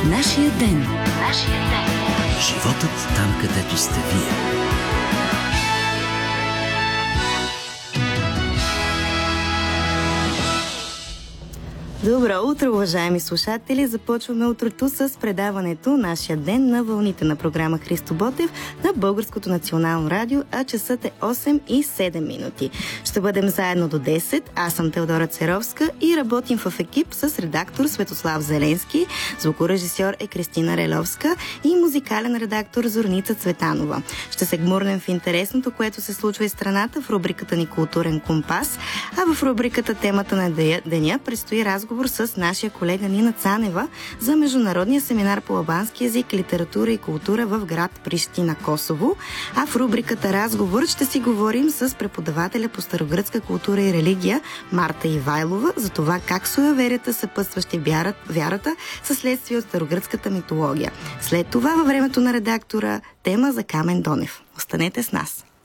Нашия ден. Животът там, където сте вие. Добро утро, уважаеми слушатели! Започваме утрото с предаването Нашия ден на вълните на програма Христо Ботев на Българското национално радио, а часът е 8:07. Ще бъдем заедно до 10. Аз съм Теодора Церовска и работим в екип с редактор Светослав Зеленски, звукорежисьор е Кристина Реловска и музикален редактор Зорница Цветанова. Ще се гмурнем в интересното, което се случва из страната в рубриката ни Културен компас, а в рубриката Темата на деня предстои разговор с нашия колега Нина Цанева за международния семинар по албански език, литература и култура в град Прищина, Косово. А в рубриката Разговор ще си говорим с преподавателя по старогръцка култура и религия Марта Ивайлова за това как суеверията, съпътстващи вярата, са следствие от старогръцката митология. След това, във времето на редактора, тема за Камен Донев. Останете с нас!